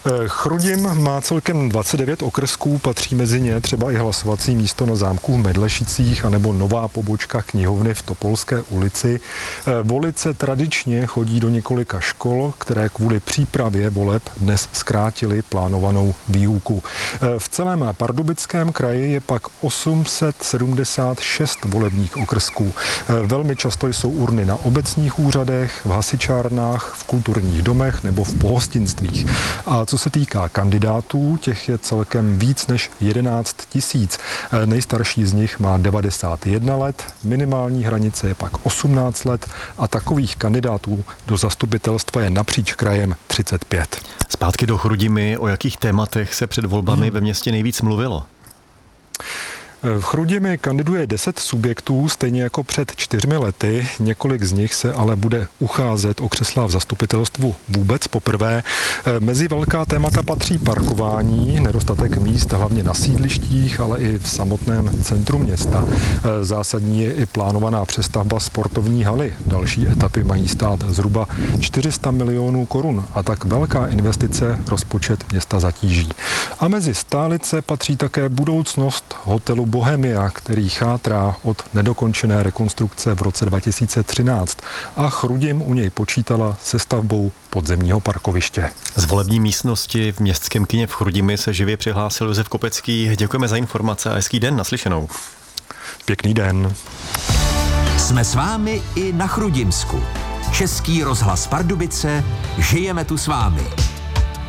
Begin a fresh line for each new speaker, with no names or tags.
Chrudim má celkem 29 okrsků, patří mezi ně třeba i hlasovací místo na zámku v Medlešicích anebo nová pobočka knihovny v Topolské ulici. Volice tradičně chodí do několika škol, které kvůli přípravě voleb dnes zkrátily plánovanou výuku. V celém Pardubickém kraji je pak 876 volebních okrsků. Velmi často jsou urny na obecních úřadech, v hasičárnách, v kulturních domech nebo v pohostinstvích. A co se týká kandidátů, těch je celkem víc než 11 000. Nejstarší z nich má 91 let, minimální hranice je pak 18 let a takových kandidátů do zastupitelstva je napříč krajem 35.
Zpátky do Chrudimi, o jakých tématech se před volbami ve městě nejvíc mluvilo?
V Chrudimi kandiduje 10 subjektů, stejně jako před 4 lety. Několik z nich se ale bude ucházet o křesla v zastupitelstvu vůbec poprvé. Mezi velká témata patří parkování, nedostatek míst hlavně na sídlištích, ale i v samotném centru města. Zásadní je i plánovaná přestavba sportovní haly. Další etapy mají stát zhruba 400 milionů korun a tak velká investice rozpočet města zatíží. A mezi stálice patří také budoucnost hotelu Bohemia, který chátrá od nedokončené rekonstrukce v roce 2013 a Chrudim u něj počítala se stavbou podzemního parkoviště.
Z volební místnosti v městském kině v Chrudimi se živě přihlásil Josef Kopecký. Děkujeme za informace a hezký den, naslyšenou.
Pěkný den.
Jsme s vámi i na Chrudimsku. Český rozhlas Pardubice, žijeme tu s vámi.